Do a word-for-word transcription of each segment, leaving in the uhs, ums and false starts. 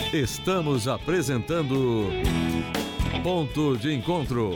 Estamos apresentando Ponto de Encontro.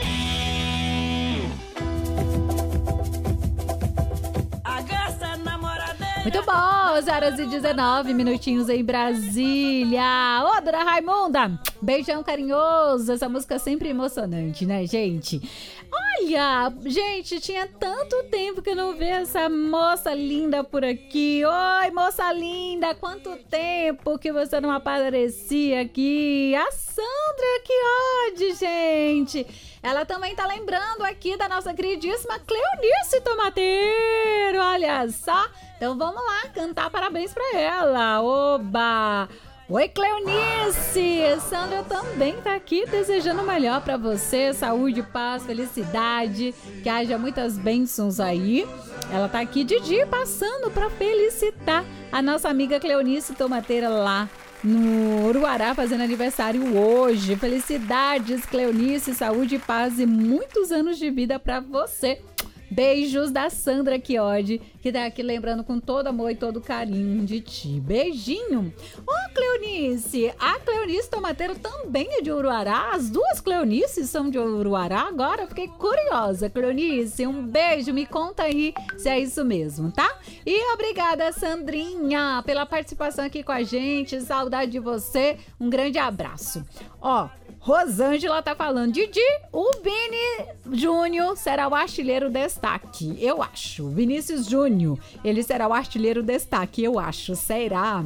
Muito bom, às horas e dezenove minutinhos em Brasília. Ô, dona Raimunda, beijão carinhoso. Essa música é sempre emocionante, né, gente? Olha, gente, tinha tanto tempo que eu não vejo essa moça linda por aqui. Oi, moça linda, quanto tempo que você não aparecia aqui. A Sandra, que ódio, gente. Ela também tá lembrando aqui da nossa queridíssima Cleonice Tomateiro, olha só. Então vamos lá cantar parabéns pra ela. Oba! Oi, Cleonice! Sandra também tá aqui desejando o melhor pra você, saúde, paz, felicidade, que haja muitas bênçãos aí. Ela tá aqui, Didi, passando pra felicitar a nossa amiga Cleonice Tomateira lá no Uruará, fazendo aniversário hoje. Felicidades, Cleonice, saúde, paz e muitos anos de vida pra você. Beijos da Sandra Chiodi, que tá aqui lembrando com todo amor e todo carinho de ti. Beijinho. Ô, Cleonice, a Cleonice Tomateiro também é de Uruará? As duas Cleonices são de Uruará? Agora eu fiquei curiosa. Cleonice, um beijo, me conta aí se é isso mesmo, tá? E obrigada, Sandrinha, pela participação aqui com a gente. Saudade de você. Um grande abraço. Ó, Rosângela tá falando, Didi, o Vini Júnior será o artilheiro destaque, eu acho. Vinícius Júnior, ele será o artilheiro destaque, eu acho. Será?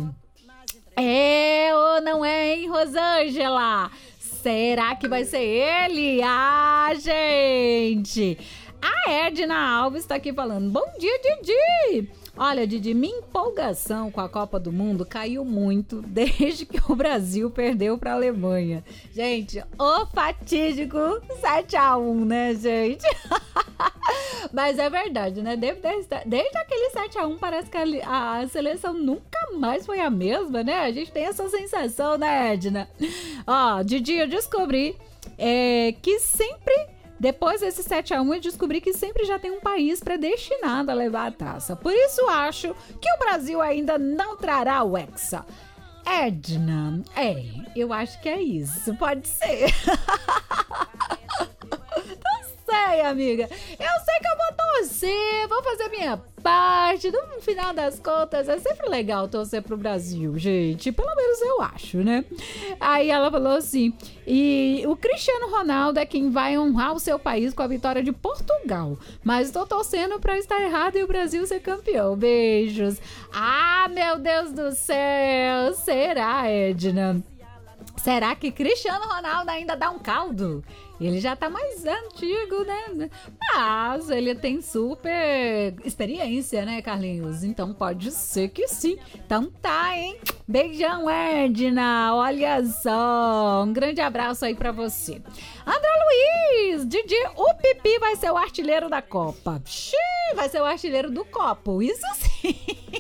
É ou não é, hein, Rosângela? Será que vai ser ele? Ah, gente! A Edna Alves tá aqui falando, bom dia, Didi! Olha, Didi, minha empolgação com a Copa do Mundo caiu muito desde que o Brasil perdeu para a Alemanha. Gente, o fatídico sete a um, né, gente? Mas é verdade, né? Desde, desde aquele sete a um parece que a, a seleção nunca mais foi a mesma, né? A gente tem essa sensação, né, Edna? Ó, Didi, eu descobri é, que sempre... Depois desse sete a um, eu descobri que sempre já tem um país predestinado a levar a taça. Por isso acho que o Brasil ainda não trará o Hexa. Edna, é, eu acho que é isso. Pode ser. Não sei, amiga. Eu sei que eu vou torcer, vou fazer minha parte. No final das contas, é sempre legal torcer pro Brasil, gente. Pelo menos eu acho, né? Aí ela falou assim, e o Cristiano Ronaldo é quem vai honrar o seu país com a vitória de Portugal. Mas tô torcendo pra estar errado e o Brasil ser campeão. Beijos. Ah, meu Deus do céu. Será, Edna? Será que Cristiano Ronaldo ainda dá um caldo? Ele já tá mais antigo, né? Mas ele tem super experiência, né, Carlinhos? Então pode ser que sim. Então tá, hein? Beijão, Edna. Olha só. Um grande abraço aí pra você. André Luiz, Didi, o Pipi vai ser o artilheiro da Copa. Xiii, vai ser o artilheiro do copo. Isso sim.